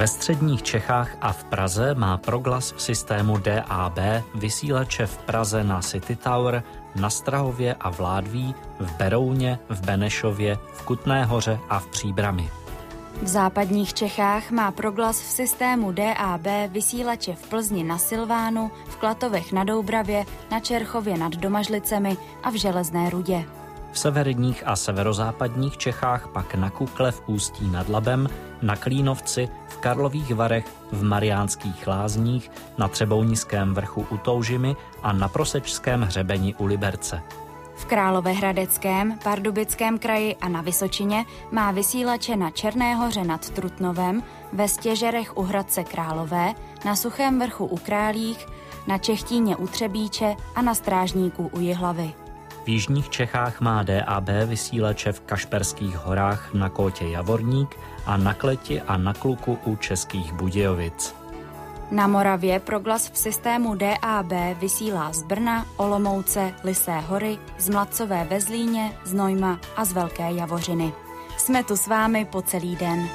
Ve středních Čechách a v Praze má Proglas v systému DAB vysílače v Praze na City Tower, na Strahově a v Ládví, v Berouně, v Benešově, v Kutné Hoře a v Příbrami. V západních Čechách má Proglas v systému DAB vysílače v Plzni na Silvánu, v Klatovech na Doubravě, na Čerchově nad Domažlicemi a v Železné Rudě. V severních a severozápadních Čechách pak na Kukle v Ústí nad Labem, na Klínovci, v Karlových Varech, v Mariánských Lázních, na Třebounickém vrchu u Toužimy a na Prosečském hřebeni u Liberce. V Královéhradeckém, Pardubickém kraji a na Vysočině má vysílače na Černé Hoře nad Trutnovem, ve Stěžerech u Hradce Králové, na Suchém vrchu u Králích, na Čechtíně u Třebíče a na Strážníku u Jihlavy. V jižních Čechách má DAB vysílače v Kašperských horách na Kótě Javorník a na Kleti a na Kluku u Českých Budějovic. Na Moravě Proglas v systému DAB vysílá z Brna, Olomouce, Lysé hory, z Mladcové ve Zlíně, z Nojma a z Velké Javořiny. Jsme tu s vámi po celý den.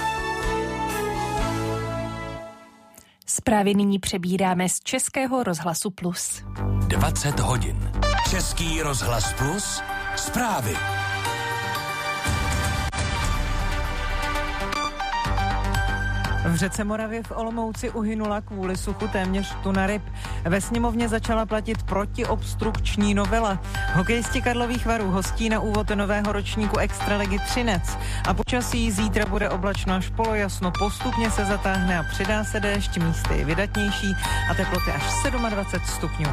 Zprávy nyní přebíráme z Českého rozhlasu Plus. 20 hodin. Český rozhlas Plus. Zprávy. V řece Moravě v Olomouci uhynula kvůli suchu téměř tuna ryb. Ve sněmovně začala platit protiobstrukční novela. Hokejisti Karlových Varů hostí na úvod nového ročníku Extraligy Třinec. A počasí zítra bude oblačno až polojasno, postupně se zatáhne a přidá se déšť, místy vydatnější a teploty až 27 stupňů.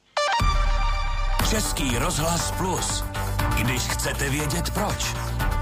Český rozhlas Plus. Když chcete vědět proč.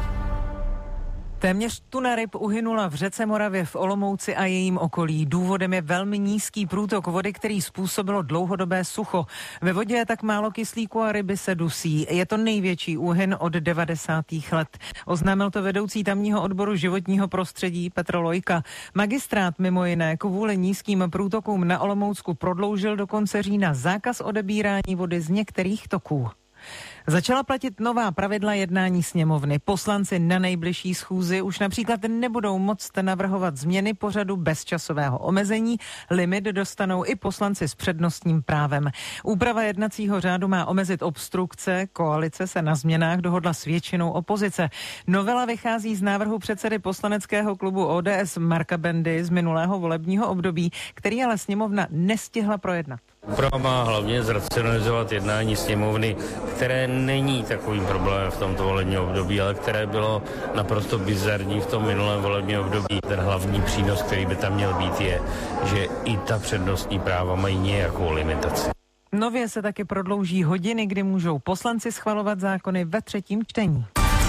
Téměř tuna ryb uhynula v řece Moravě v Olomouci a jejím okolí. Důvodem je velmi nízký průtok vody, který způsobilo dlouhodobé sucho. Ve vodě je tak málo kyslíku a ryby se dusí. Je to největší úhyn od 90. let. Oznámil to vedoucí tamního odboru životního prostředí Petr Lojka. Magistrát mimo jiné kvůli nízkým průtokům na Olomoucku prodloužil do konce října zákaz odebírání vody z některých toků. Začala platit nová pravidla jednání sněmovny. Poslanci na nejbližší schůzi už například nebudou moct navrhovat změny pořadu bez časového omezení. Limit dostanou i poslanci s přednostním právem. Úprava jednacího řádu má omezit obstrukce. Koalice se na změnách dohodla s většinou opozice. Novela vychází z návrhu předsedy poslaneckého klubu ODS Marka Bendy z minulého volebního období, který ale sněmovna nestihla projednat. Úprava má hlavně zracionalizovat jednání sněmovny, které není takovým problémem v tomto volebním období, ale které bylo naprosto bizarní v tom minulém volebním období. Ten hlavní přínos, který by tam měl být, je, že i ta přednostní práva mají nějakou limitaci. Nově se taky prodlouží hodiny, kdy můžou poslanci schvalovat zákony ve třetím čtení.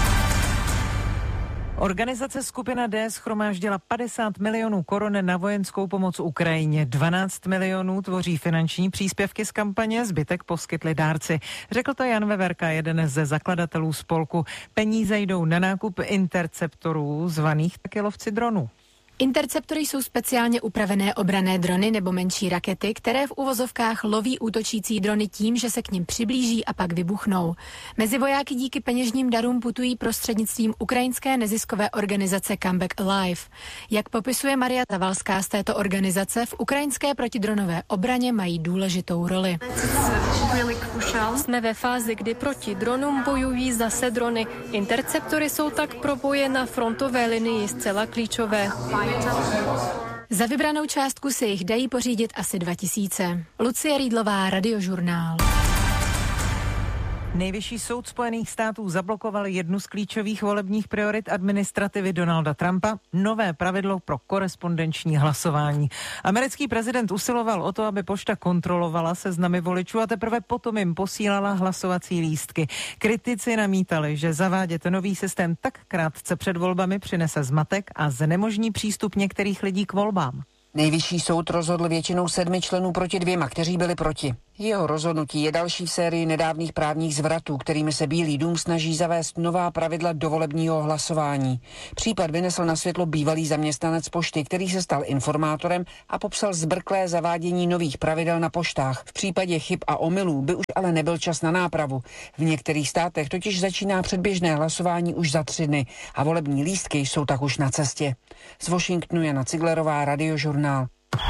Organizace Skupina D shromáždila 50 milionů korun na vojenskou pomoc Ukrajině. 12 milionů tvoří finanční příspěvky z kampaně, zbytek poskytli dárci. Řekl to Jan Veverka, jeden ze zakladatelů spolku. Peníze jdou na nákup interceptorů, zvaných taky lovci dronů. Interceptory jsou speciálně upravené obranné drony nebo menší rakety, které v uvozovkách loví útočící drony tím, že se k nim přiblíží a pak vybuchnou. Mezi vojáky díky peněžním darům putují prostřednictvím ukrajinské neziskové organizace Comeback Alive. Jak popisuje Maria Zavalská z této organizace, v ukrajinské protidronové obraně mají důležitou roli. Jsme ve fázi, kdy proti dronům bojují zase drony. Interceptory jsou tak pro boje na frontové linii zcela klíčové. Za vybranou částku se jich dají pořídit asi 2000. Lucie Rýdlová, Radiožurnál. Nejvyšší soud Spojených států zablokoval jednu z klíčových volebních priorit administrativy Donalda Trumpa, nové pravidlo pro korespondenční hlasování. Americký prezident usiloval o to, aby pošta kontrolovala seznamy voličů a teprve potom jim posílala hlasovací lístky. Kritici namítali, že zavádět nový systém tak krátce před volbami přinese zmatek a znemožní přístup některých lidí k volbám. Nejvyšší soud rozhodl většinou 7 členů proti 2, kteří byli proti. Jeho rozhodnutí je další v sérii nedávných právních zvratů, kterými se Bílý dům snaží zavést nová pravidla do volebního hlasování. Případ vynesl na světlo bývalý zaměstnanec pošty, který se stal informátorem a popsal zbrklé zavádění nových pravidel na poštách. V případě chyb a omylů by už ale nebyl čas na nápravu. V některých státech totiž začíná předběžné hlasování už za 3 dny a volební lístky jsou tak už na cestě. Z Washingtonu Jana Ciglerová, Radiožurnál.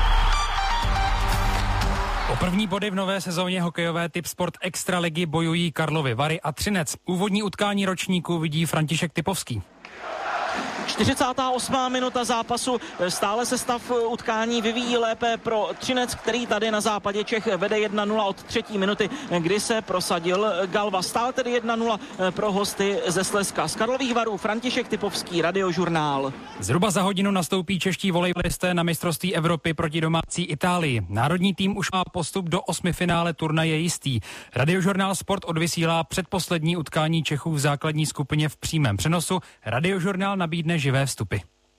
O první body v nové sezóně hokejové Tipsport Extraligy bojují Karlovy Vary a Třinec. Úvodní utkání ročníku vidí František Typovský. 48. minuta zápasu, stále se stav utkání vyvíjí lépe pro Třinec, který tady na západě Čech vede 1-0 od 3. minuty, kdy se prosadil Galva. Stále tedy 1-0 pro hosty ze Slezska. Z Karlových Varů František Typovský, Radiožurnál. Zhruba za hodinu nastoupí čeští volejbalisté na mistrovství Evropy proti domácí Itálii. Národní tým už má postup do 8. finále turnaje jistý. Radiožurnál Sport odvysílá předposlední utkání Čechů v základní skupině v přímém přenosu. Radiožurnál nabídne živé vstupy.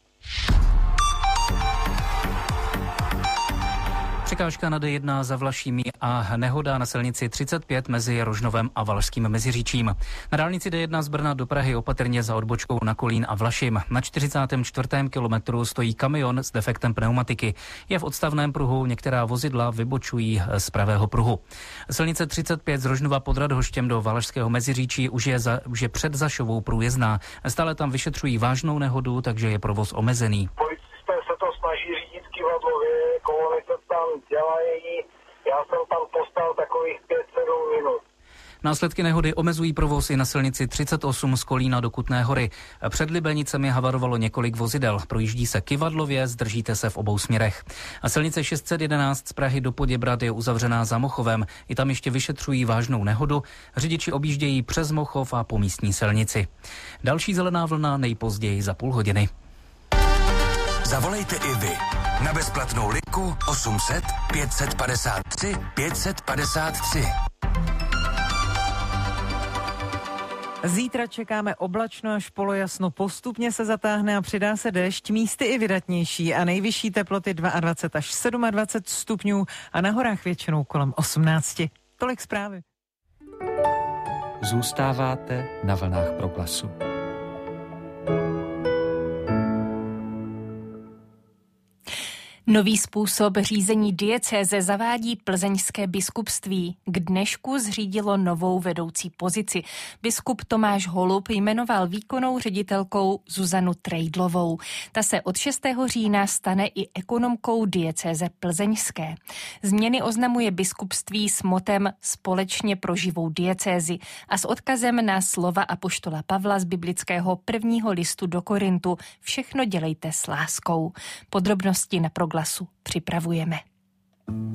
Překážka na D1 za Vlašimi a nehoda na silnici 35 mezi Rožnovem a Valašským Meziříčím. Na dálnici D1 z Brna do Prahy opatrně za odbočkou na Kolín a Vlašim. Na 44. kilometru stojí kamion s defektem pneumatiky. Je v odstavném pruhu, některá vozidla vybočují z pravého pruhu. Silnice 35 z Rožnova pod Radhoštěm do Valašského Meziříčí už je před Zašovou průjezdná. Stále tam vyšetřují vážnou nehodu, takže je provoz omezený. Policisté se to snaží řídit kivadlově, kolony se tam dělají, já jsem tam postal takových 5-7 minut. Následky nehody omezují provoz i na silnici 38 z Kolína do Kutné Hory. Před Libenicemi havarovalo několik vozidel. Projíždí se kyvadlově, zdržíte se v obou směrech. A silnice 611 z Prahy do Poděbrad je uzavřená za Mochovem. I tam ještě vyšetřují vážnou nehodu. Řidiči objíždějí přes Mochov a po místní silnici. Další zelená vlna nejpozději za půl hodiny. Zavolejte i vy na bezplatnou linku 800 553 553. Zítra čekáme oblačno až polojasno, postupně se zatáhne a přidá se déšť, místy i vydatnější a nejvyšší teploty 22 až 27 stupňů a na horách většinou kolem 18. Tolik zprávy. Zůstáváte na vlnách Proglasu. Nový způsob řízení diecéze zavádí plzeňské biskupství. K dnešku zřídilo novou vedoucí pozici. Biskup Tomáš Holub jmenoval výkonnou ředitelkou Zuzanu Trejdlovou. Ta se od 6. října stane i ekonomkou diecéze plzeňské. Změny oznamuje biskupství s motem Společně pro živou diecézi a s odkazem na slova apoštola Pavla z biblického 1. listu do Korintu. Všechno dělejte s láskou. Podrobnosti na Proglasu připravujeme.